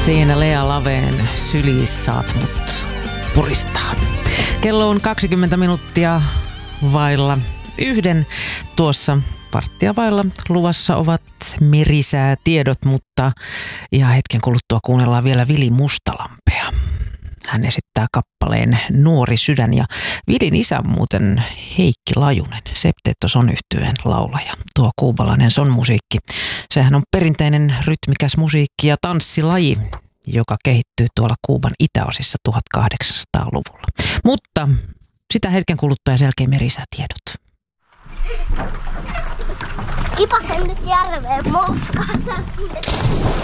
Siinä Lea Laveen sylissä saat mut puristaa. Kello on 20 minuuttia vailla yhden. Tuossa varttia vailla luvassa ovat merisäätiedot, mutta ihan hetken kuluttua kuunnellaan vielä Vili Mustalampea. Hän esittää kappaleen Nuori sydän ja Vilin isä muuten Heikki Lajunen, Septetto Son-yhtyeen laulaja. Tuo kuubalainen sonmusiikki, sehän on perinteinen rytmikäs musiikki ja tanssilaji, joka kehittyy tuolla Kuuban itäosissa 1800-luvulla. Mutta sitä hetken kuluttua ja selkeä merisäätiedot. Kipasen nyt järveen moukkaan.